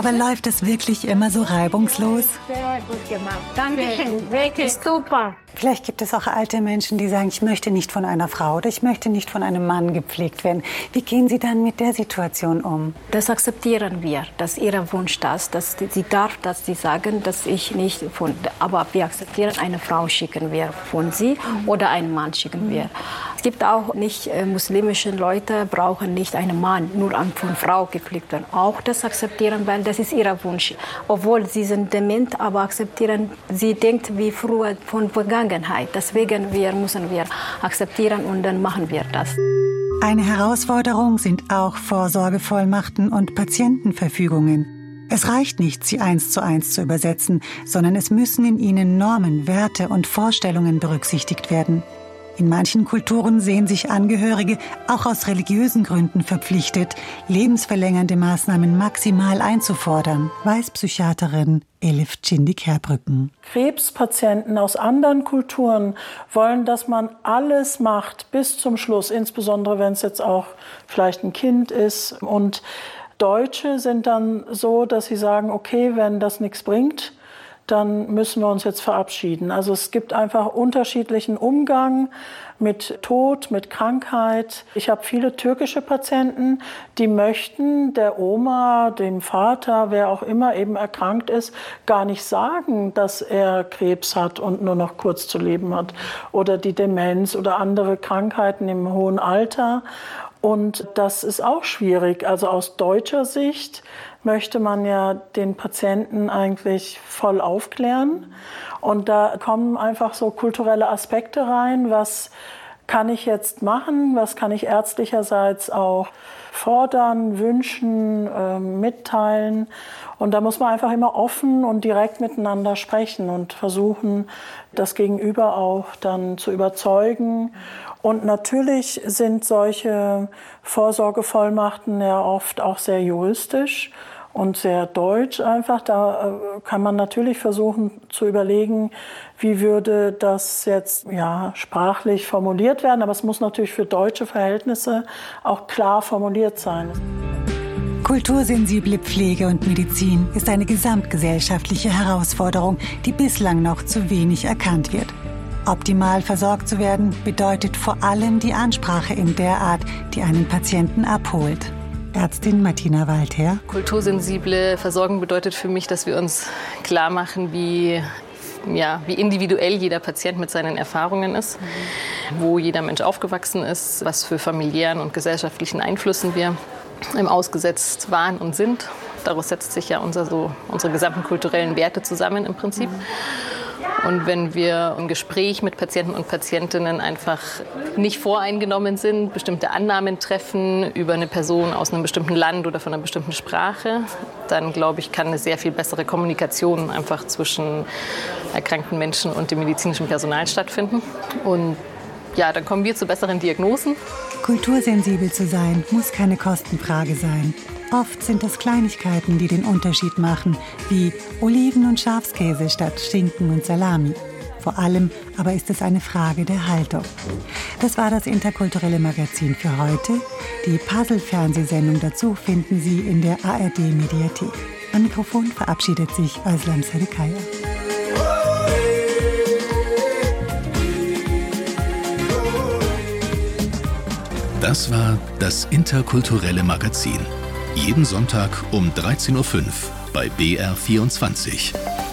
Aber läuft es wirklich immer so reibungslos? Sehr gut gemacht. Dankeschön. Wirklich super. Vielleicht gibt es auch alte Menschen, die sagen, ich möchte nicht von einer Frau oder ich möchte nicht von einem Mann gepflegt werden. Wie gehen Sie dann mit der Situation um? Das akzeptieren wir, dass ihr Wunsch das, dass sie darf, dass sie sagen, dass ich nicht von, aber wir akzeptieren, eine Frau schicken wir von sie oder einen Mann schicken wir. Es gibt auch nicht muslimische Leute brauchen nicht einen Mann, nur von Frau gepflegt werden. Auch das akzeptieren, weil das ist ihr Wunsch. Obwohl sie sind dement, aber akzeptieren, sie denkt wie früher von Vergangenheit. Deswegen müssen wir akzeptieren und dann machen wir das. Eine Herausforderung sind auch Vorsorgevollmachten und Patientenverfügungen. Es reicht nicht, sie 1:1 zu übersetzen, sondern es müssen in ihnen Normen, Werte und Vorstellungen berücksichtigt werden. In manchen Kulturen sehen sich Angehörige auch aus religiösen Gründen verpflichtet, lebensverlängernde Maßnahmen maximal einzufordern, weiß Psychiaterin Elif Cindik-Herbrücken. Krebspatienten aus anderen Kulturen wollen, dass man alles macht bis zum Schluss, insbesondere wenn es jetzt auch vielleicht ein Kind ist. Und Deutsche sind dann so, dass sie sagen, okay, wenn das nichts bringt, dann müssen wir uns jetzt verabschieden. Also es gibt einfach unterschiedlichen Umgang mit Tod, mit Krankheit. Ich habe viele türkische Patienten, die möchten der Oma, dem Vater, wer auch immer eben erkrankt ist, gar nicht sagen, dass er Krebs hat und nur noch kurz zu leben hat. Oder die Demenz oder andere Krankheiten im hohen Alter. Und das ist auch schwierig. Also aus deutscher Sicht möchte man ja den Patienten eigentlich voll aufklären. Und da kommen einfach so kulturelle Aspekte rein. Was kann ich jetzt machen? Was kann ich ärztlicherseits auch fordern, wünschen, mitteilen? Und da muss man einfach immer offen und direkt miteinander sprechen und versuchen, das Gegenüber auch dann zu überzeugen. Und natürlich sind solche Vorsorgevollmachten ja oft auch sehr juristisch und sehr deutsch einfach. Da kann man natürlich versuchen zu überlegen, wie würde das jetzt sprachlich formuliert werden. Aber es muss natürlich für deutsche Verhältnisse auch klar formuliert sein. Kultursensible Pflege und Medizin ist eine gesamtgesellschaftliche Herausforderung, die bislang noch zu wenig erkannt wird. Optimal versorgt zu werden, bedeutet vor allem die Ansprache in der Art, die einen Patienten abholt. Ärztin Martina Walther. Kultursensible Versorgung bedeutet für mich, dass wir uns klar machen, wie individuell jeder Patient mit seinen Erfahrungen ist, wo jeder Mensch aufgewachsen ist, was für familiären und gesellschaftlichen Einflüssen wir ausgesetzt waren und sind. Daraus setzt sich ja unsere gesamten kulturellen Werte zusammen im Prinzip. Und wenn wir im Gespräch mit Patienten und Patientinnen einfach nicht voreingenommen sind, bestimmte Annahmen treffen über eine Person aus einem bestimmten Land oder von einer bestimmten Sprache, dann glaube ich, kann eine sehr viel bessere Kommunikation einfach zwischen erkrankten Menschen und dem medizinischen Personal stattfinden. Und ja, dann kommen wir zu besseren Diagnosen. Kultursensibel zu sein, muss keine Kostenfrage sein. Oft sind es Kleinigkeiten, die den Unterschied machen, wie Oliven und Schafskäse statt Schinken und Salami. Vor allem aber ist es eine Frage der Haltung. Das war das interkulturelle Magazin für heute. Die Puzzle-Fernsehsendung dazu finden Sie in der ARD-Mediathek. Am Mikrofon verabschiedet sich Özlem Sarıkaya. Das war das interkulturelle Magazin. Jeden Sonntag um 13:05 Uhr bei BR24.